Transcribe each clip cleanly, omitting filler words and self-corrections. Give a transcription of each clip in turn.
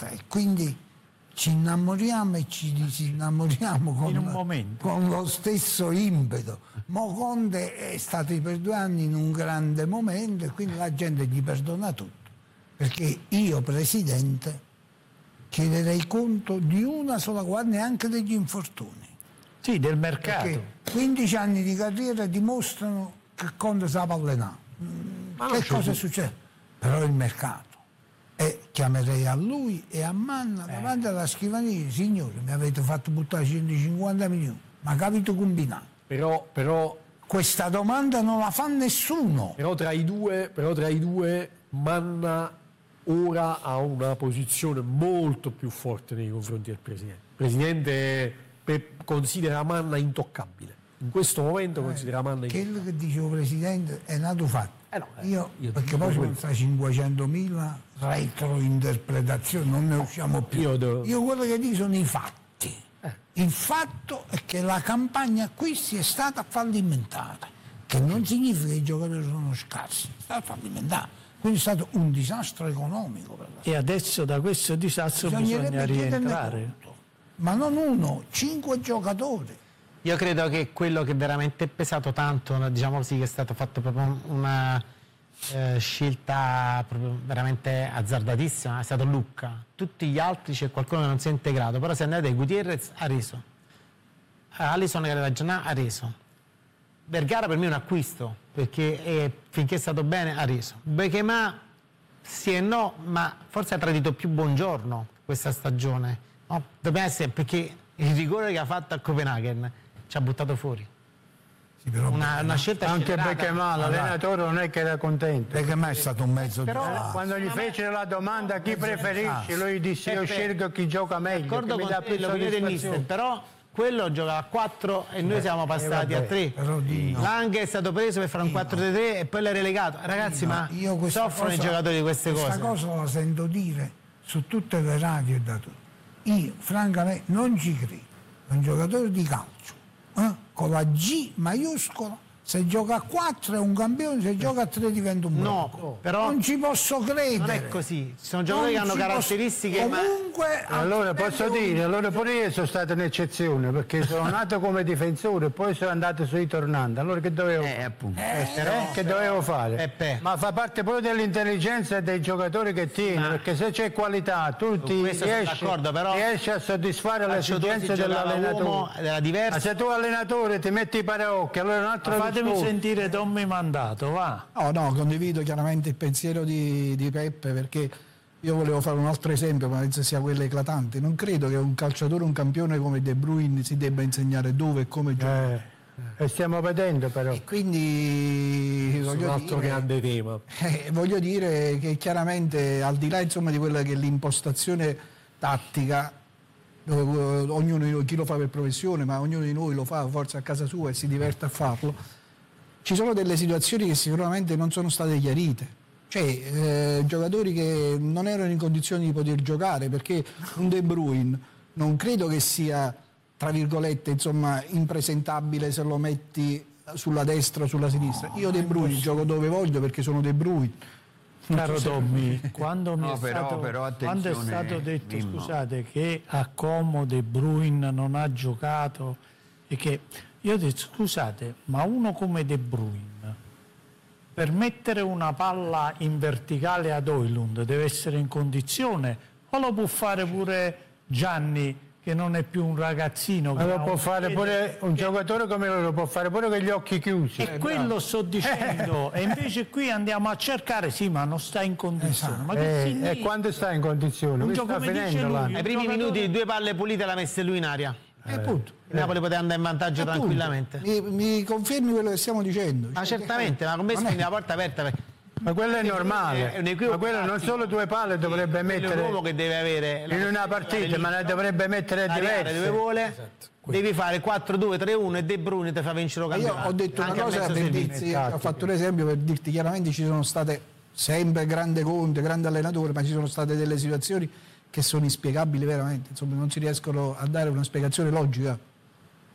quindi ci innamoriamo e ci disinnamoriamo con lo stesso impeto. Mo Conte è stato per 2 anni in un grande momento e quindi la gente gli perdona tutto, perché io, Presidente, chiederei conto di una sola cosa, neanche degli infortuni. Sì, del mercato. Perché 15 anni di carriera dimostrano che Conte sa allenare. Che cosa succede? Però il mercato. E chiamerei a lui e a Manna davanti alla scrivania: signori, mi avete fatto buttare 150 milioni, ma capito combinato? Però questa domanda non la fa nessuno. Però tra i due Manna ora ha una posizione molto più forte nei confronti del Presidente. Il Presidente considera Manna intoccabile. In questo momento considera Manna intoccabile. Quello che dicevo, Presidente, è nato fatto. Io perché poi sono stati 500.000 retrointerpretazioni, non ne usciamo più. Io quello che dico sono i fatti. Il fatto è che la campagna acquisti è stata fallimentare, che non significa che i giocatori sono scarsi, è stata fallimentare. Quindi è stato un disastro economico. E adesso da questo disastro bisogna rientrare. Ma non 1, 5 giocatori. Io credo che quello che veramente è pesato tanto, diciamo così, che è stato fatto proprio una scelta proprio veramente azzardatissima, è stato Lucca. Tutti gli altri c'è qualcuno che non si è integrato, però se andate, Gutierrez ha reso, Alisson che era già ha reso, Vergara per me è un acquisto, perché finché è stato bene ha reso, Bekemà sì e no, ma forse ha tradito più Buongiorno questa stagione, no? Dovrebbe essere, perché il rigore che ha fatto a Copenaghen ci ha buttato fuori. Sì, però una scelta anche Bekemà, l'allenatore non è che era contento. Bekemà è stato un mezzo di quando gli fecero la domanda chi preferisci, lui disse io scelgo chi gioca meglio, d'accordo con l'opinione del mister, però quello gioca a 4 e noi siamo passati a 3. Lange è stato preso per fare un 4-3 e poi l'è relegato. Ragazzi, ma soffrono i giocatori di queste cose. Questa cosa la sento dire su tutte le radio e da tutto. Io francamente non ci credo. È un giocatore di calcio con la G maiuscola, se gioca a 4 è un campione, se gioca a 3 diventa un blocco. No, però non ci posso credere. Non è così, ci sono giocatori che hanno caratteristiche. Comunque, allora posso dire, allora pure io sono stata un'eccezione, perché sono nato come difensore e poi sono andato sui tornando. Allora che dovevo fare? Che dovevo fare? Ma fa parte proprio dell'intelligenza e dei giocatori che tieni, perché se c'è qualità tu riesci a soddisfare le esigenze dell'allenatore. Ma se tu allenatore ti metti i paraocchi, allora è un altro discorso. Fatemi sentire Tommy Mandato, va. No, condivido chiaramente il pensiero di Peppe, perché io volevo fare un altro esempio, ma penso sia quello eclatante. Non credo che un calciatore, un campione come De Bruyne si debba insegnare dove e come giocare. E stiamo vedendo però. E quindi voglio dire che chiaramente, al di là insomma di quella che è l'impostazione tattica, dove ognuno di noi, chi lo fa per professione, ma ognuno di noi lo fa forse a casa sua e si diverte a farlo, ci sono delle situazioni che sicuramente non sono state chiarite. Cioè giocatori che non erano in condizioni di poter giocare, perché un De Bruyne non credo che sia, tra virgolette, insomma, impresentabile se lo metti sulla destra o sulla sinistra. Io De Bruyne gioco dove voglio perché sono De Bruyne. Caro Tommy, quando è stato detto, scusate, che a Como De Bruyne non ha giocato, e che io ho detto, scusate, ma uno come De Bruyne per mettere una palla in verticale ad Højlund deve essere in condizione, o lo può fare pure Gianni, che non è più un ragazzino? Ma lo può fare pure un giocatore come lui, lo può fare pure con gli occhi chiusi. E quello sto dicendo, e invece qui andiamo a cercare, sì, ma non sta in condizione. Ma e quando sta in condizione? Un gioco, sta finendo l'anno. Ai primi minuti 2 palle pulite l'ha messa lui in aria. Il Napoli poteva andare in vantaggio tranquillamente. Mi confermi quello che stiamo dicendo? Ma certamente, ma con me quindi la porta aperta. Ma quello è normale, ma quello non solo 2 palle dovrebbe mettere l'uomo che deve avere in una partita, ma ne dovrebbe mettere diverse. Dove vuole, devi fare 4-2-3-1 e De Bruyne ti fa vincere lo campionato. Io ho detto una cosa per dirti, ho fatto un esempio per dirti chiaramente, ci sono state sempre grande Conte, grande allenatore, ma ci sono state delle situazioni che sono inspiegabili veramente, insomma non si riescono a dare una spiegazione logica.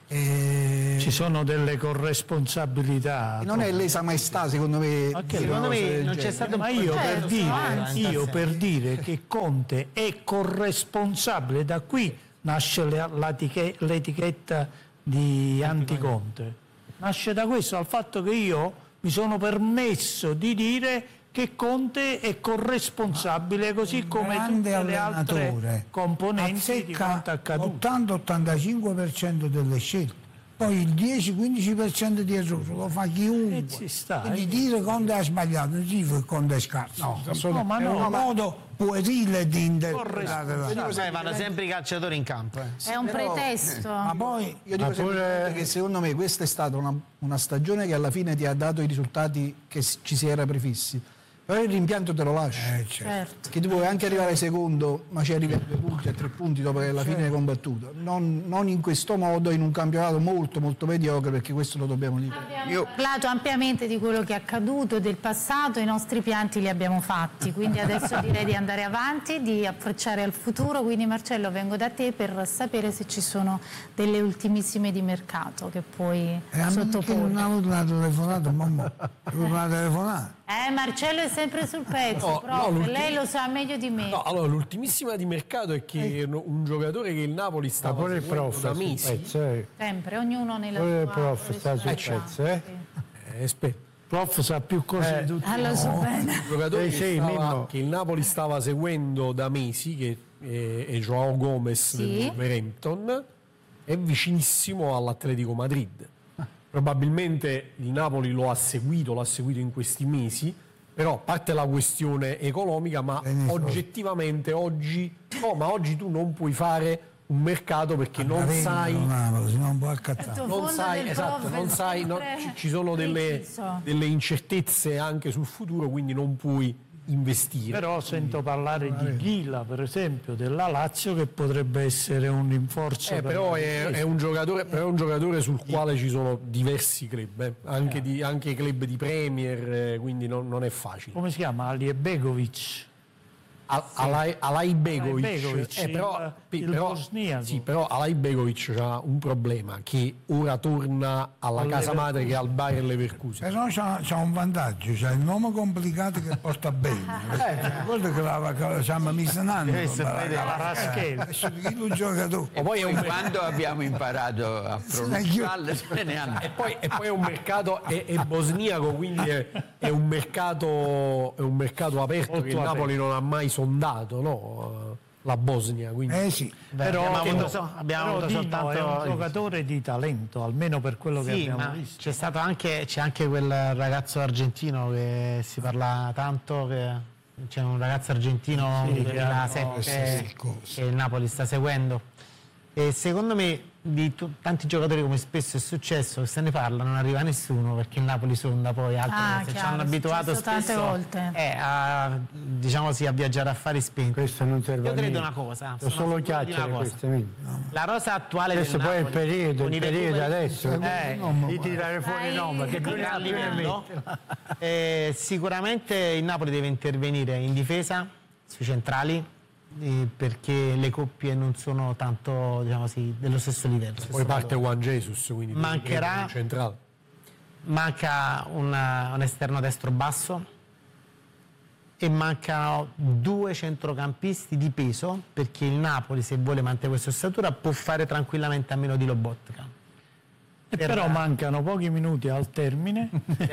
Ci sono delle corresponsabilità. Non è lesa maestà, secondo me. Secondo me non c'è stato. Ma io per dire che Conte è corresponsabile, da qui nasce l'etichetta di anticonte. Nasce da questo, dal fatto che io mi sono permesso di dire che Conte è corresponsabile, così come tutte le altre componenti di quanto accaduto. L'80-85% delle scelte, poi il 10-15% di errore lo fa chiunque. Quindi dire Conte ha sbagliato non significa che Conte è scarso. È un modo puerile di interpretare. Vanno sempre i calciatori in campo. È un pretesto. Ma poi io dico sempre che secondo me questa è stata una stagione che alla fine ti ha dato i risultati che ci si era prefissi. Però il rimpianto te lo lasci, certo. Che tu puoi anche arrivare secondo, ma ci arrivi a 2 punti, a 3 punti dopo che alla fine hai combattuto. Non in questo modo, in un campionato molto molto mediocre, perché questo lo dobbiamo dire. Abbiamo parlato ampiamente di quello che è accaduto, del passato, i nostri pianti li abbiamo fatti, quindi adesso direi di andare avanti, di approcciare al futuro. Quindi Marcello, vengo da te per sapere se ci sono delle ultimissime di mercato che puoi sottoporre. Non ha avuto una telefonata, mamma. Una telefonata. Marcello è sempre sul pezzo, lei lo sa meglio di me. No, allora l'ultimissima di mercato è che un giocatore che il Napoli stava pure il prof da mesi. Sempre, ognuno nella sua il prof sta sul pezzo, aspetta. Prof sa più cose di tutti. Allora, un giocatore che il Napoli stava seguendo da mesi, che è João Gomes del Wolverhampton, è vicinissimo all'Atletico Madrid. Probabilmente il Napoli l'ha seguito in questi mesi, però a parte la questione economica, ma oggettivamente oggi tu non puoi fare un mercato perché non sai, ci sono delle incertezze anche sul futuro, quindi non puoi investire. Però sento parlare di Ghila, per esempio, della Lazio, che potrebbe essere un rinforzo. Però è un giocatore sul quale ci sono diversi club, anche i club di Premier, quindi non è facile. Come si chiama? Alibegovic. Alaibegovic, però Alaibegovic ha un problema, che ora torna alla casa madre, che è al Bayer Leverkusen. Però c'ha un vantaggio, c'ha il nome complicato che porta bene. Quello che la chiama Misanando. Un giocatore. Quando abbiamo imparato a pronunciarle e poi è un mercato è bosniaco, quindi è un mercato aperto che il Napoli non ha mai sondato, no? La Bosnia, quindi. Sì. Però abbiamo avuto soltanto un giocatore di talento, almeno per quello che abbiamo visto. C'è anche quel ragazzo argentino che si parla tanto, c'è un ragazzo argentino del 2007 che il Napoli sta seguendo, e secondo me tanti giocatori, come spesso è successo, che se ne parla non arriva nessuno, perché il Napoli sonda poi altri ci hanno abituato spesso a viaggiare a fare spenti. Questo non serve. Io credo una cosa, solo chiacchiere, la rosa attuale adesso del poi Napoli, il periodo adesso di tirare fuori il nome che sicuramente il Napoli deve intervenire in difesa sui centrali, perché le coppie non sono tanto, dello stesso livello. Poi parte Juan Jesus, quindi manca un esterno destro basso, e mancano 2 centrocampisti di peso, perché il Napoli, se vuole mantenere questa ossatura, può fare tranquillamente a meno di Lobotka. Però mancano pochi minuti al termine.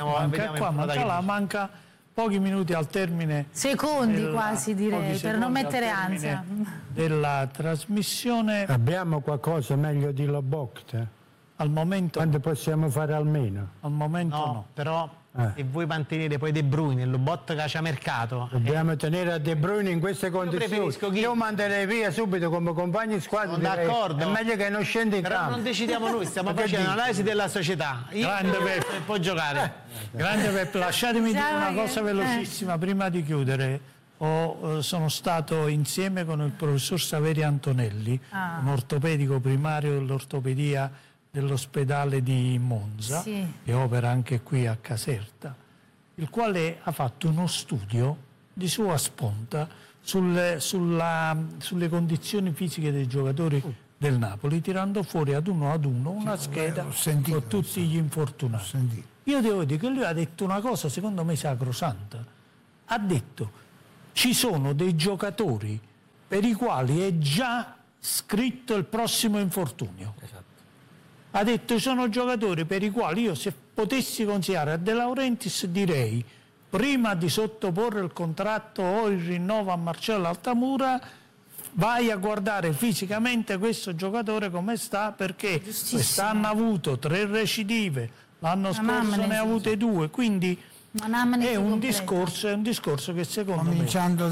Manca pochi minuti al termine, secondi quasi, direi, per non mettere ansia della trasmissione. Abbiamo qualcosa meglio di Lobotka? Al momento quando possiamo fare almeno? Al momento no. Però se vuoi mantenere poi De Bruyne, il Lobotka c'ha mercato, dobbiamo tenere a De Bruyne in queste condizioni. Io manderei via subito come compagni di squadra. Sono d'accordo, è meglio che non scendi in campo. Però non decidiamo noi, stiamo facendo un'analisi della società. Grande Pep, può giocare. Grande Pep, lasciatemi dire una cosa velocissima prima di chiudere. Sono stato insieme con il professor Saverio Antonelli, un ortopedico primario dell'ortopedia dell'ospedale di Monza, che opera anche qui a Caserta, il quale ha fatto uno studio di sua sponta sulle condizioni fisiche dei giocatori del Napoli, tirando fuori ad uno una scheda con tutti gli infortunati. Io devo dire che lui ha detto una cosa secondo me sacrosanta. Ha detto: ci sono dei giocatori per i quali è già scritto il prossimo infortunio. Esatto. Ha detto: ci sono giocatori per i quali io, se potessi consigliare a De Laurentiis, direi: prima di sottoporre il contratto o il rinnovo a Marcello Altamura, vai a guardare fisicamente questo giocatore come sta, perché quest'anno ha avuto 3 recidive, l'anno scorso ne ha avute 2, quindi è un discorso che secondo me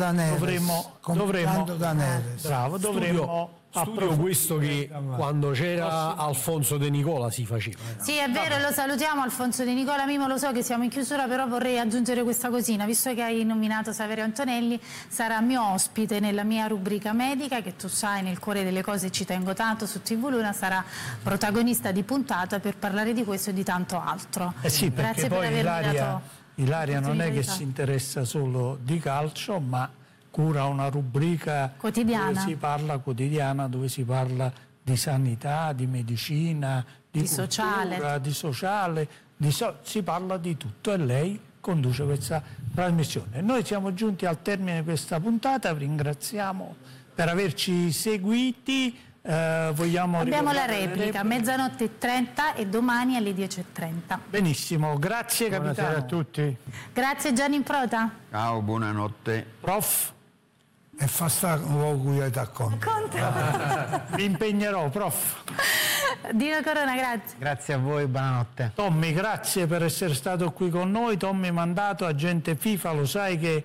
dovremmo Studio questo che quando c'era Alfonso De Nicola si faceva. Sì, è vero, lo salutiamo Alfonso De Nicola. Mimo, lo so che siamo in chiusura, però vorrei aggiungere questa cosina. Visto che hai nominato Saverio Antonelli, sarà mio ospite nella mia rubrica medica, che tu sai, nel cuore delle cose ci tengo tanto, su TV Luna. Sarà protagonista di puntata per parlare di questo e di tanto altro. Sì, perché grazie poi per avermi dato Ilaria non è che si interessa solo di calcio, ma cura una rubrica quotidiana dove si parla di sanità, di medicina, di cultura, di sociale, si parla di tutto, e lei conduce questa trasmissione. Noi siamo giunti al termine di questa puntata, vi ringraziamo per averci seguiti. Abbiamo la replica, 00:30 e domani alle 10:30. Benissimo, grazie capitano. Buonasera a tutti. Grazie Gianni Improta. Ciao, buonanotte. Prof. E fa sta quieta conto. Mi impegnerò, prof. Dino Corona, grazie. Grazie a voi, buonanotte. Tommy, grazie per essere stato qui con noi. Tommy Mandato, agente FIFA, lo sai che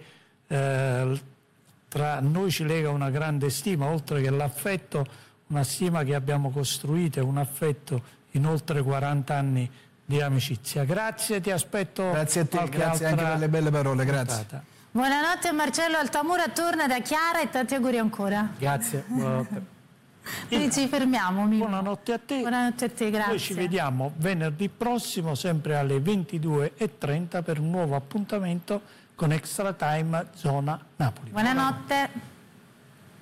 tra noi ci lega una grande stima, oltre che l'affetto, una stima che abbiamo costruito e un affetto in oltre 40 anni di amicizia. Grazie, ti aspetto. Grazie a te, grazie anche per le belle parole, grazie. Buonanotte Marcello Altamura, torna da Chiara e tanti auguri ancora. Grazie, buonanotte. Quindi ci fermiamo. Buonanotte a te. Buonanotte a te, grazie. Noi ci vediamo venerdì prossimo, sempre alle 22:30, per un nuovo appuntamento con Extra Time Zona Napoli. Buonanotte.